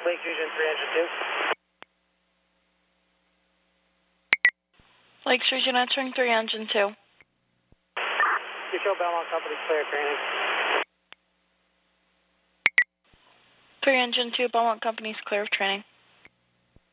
Lake Region 3 Engine 2. Lakes Region answering 3 Engine 2. You show Belmont Company clear training. 3 Engine 2, Belmont Company's clear of training.